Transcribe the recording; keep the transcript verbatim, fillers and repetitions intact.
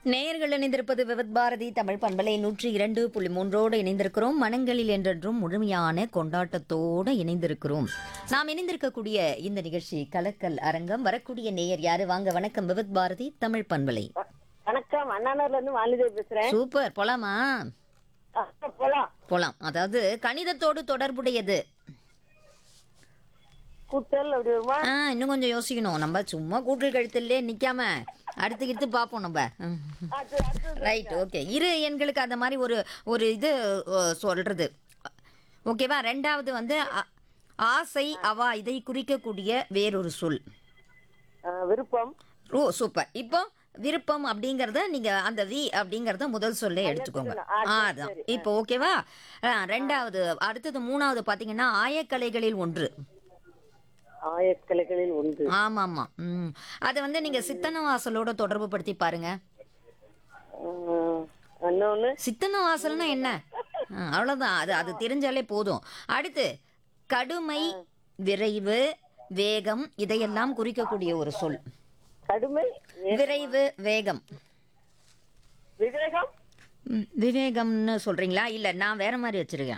நேயர்கள் இணைந்திருப்பது விவத் பாரதி தமிழ் பண்பலை நூற்றி இரண்டு புள்ளி மூன்றோடு இணைந்திருக்கிறோம். மனங்களில் என்றென்றும் முழுமையான கொண்டாட்டத்தோடு இணைந்திருக்கிறோம். நாம் இணைந்திருக்கக்கூடிய இந்த நிகழ்ச்சி கலக்கல் அரங்கம். வரக்கூடிய நேயர் யாரு? வாங்க. வணக்கம். விவத் பாரதி தமிழ் பண்பலை. வணக்கம், அண்ணாநகர்ல இருந்து வாலிதேவி பேசுறேன். சூப்பர். போலாமா? ஆ, போலாம். போலாம். அதாவது கணிதத்தோடு தொடர்புடையது. கூட்டல் அப்படி வருமா? ஆ, இன்னும் கொஞ்சம் யோசிக்கணும். நம்ம சும்மா கூட்டல் கழுத்திலே நிக்காம அடுத்து கிடுத்து பார்ப்போம் நம்ம. அது, அது, ரைட். ஓகே. இரு எண்களுக்கு அந்த மாதிரி ஒரு ஒரு இது அஹ், சொல்றது ஓகேவா. ரெண்டாவது வந்து அ- ஆசை, அவா இதை குறிக்கக்கூடிய வேறொரு சொல். ஆ, விருப்பம். ஓ சூப்பர். இப்போ விருப்பம் அப்படிங்கறத நீங்க அந்த வி அப்படிங்கறத முதல் சொல்ல எடுத்துக்கோங்க. ஆ, ஆ, சரி, அதான் சரி. இப்போ ஓகேவா. ஆ, ரெண்டாவது அடுத்தது மூணாவது பாத்தீங்கன்னா ஆயக்கலைகளில் ஒன்று. ஆயக்கலைகளில் ஒன்று. ஆமா ஆமா. ம் அதை வந்து நீங்க சித்தன்னவாசலோட தொடர்பு படுத்தி பாருங்க. ஆ, இன்னொன்னு. சித்தன்னவாசல்னா என்ன? ஆ, அவ்வளவுதான். அது அது தெரிஞ்சாலே போதும். அடுத்து கடுமை, விரைவு, வேகம் இதையெல்லாம் குறிக்கக்கூடிய ஒரு சொல். கடுமை, வே- விரைவு, வேகம். விவேகம். ம், விவேகம்னு சொல்றீங்களா? இல்ல நான் வேற மாதிரி வச்சிருக்கேன்.